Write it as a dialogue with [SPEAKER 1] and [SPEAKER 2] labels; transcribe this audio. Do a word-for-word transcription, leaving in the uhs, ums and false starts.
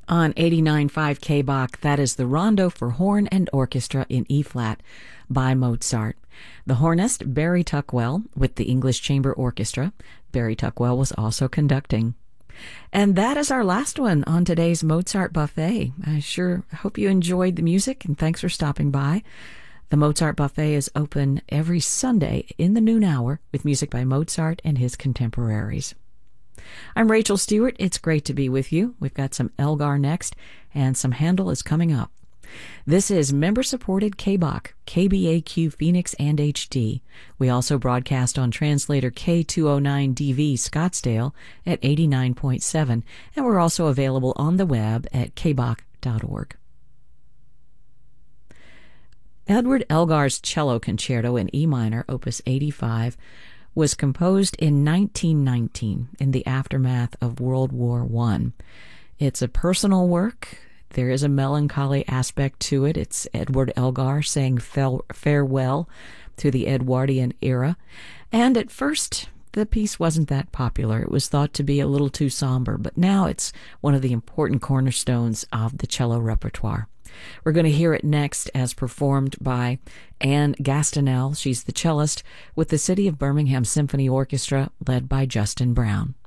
[SPEAKER 1] On eighty-nine point five K B A C, that is the Rondo for Horn and Orchestra in E-flat by Mozart. The hornist, Barry Tuckwell, with the English Chamber Orchestra. Barry Tuckwell was also conducting. And that is our last one on today's Mozart Buffet. I sure hope you enjoyed the music, and thanks for stopping by. The Mozart Buffet is open every Sunday in the noon hour with music by Mozart and his contemporaries. I'm Rachel Stewart. It's great to be with you. We've got some Elgar next, and some Handel is coming up. This is member-supported K B A C, K B A Q Phoenix and H D. We also broadcast on translator K two oh nine D V Scottsdale at eighty-nine point seven, and we're also available on the web at k b a c dot org. Edward Elgar's Cello Concerto in E minor, opus eighty-five, was composed in nineteen nineteen in the aftermath of World War One. It's a personal work. There is a melancholy aspect to it. It's Edward Elgar saying farewell to the Edwardian era. And at first, the piece wasn't that popular. It was thought to be a little too somber, but now it's one of the important cornerstones of the cello repertoire. We're going to hear it next as performed by Anne Gastineau. She's the cellist with the City of Birmingham Symphony Orchestra, led by Justin Brown.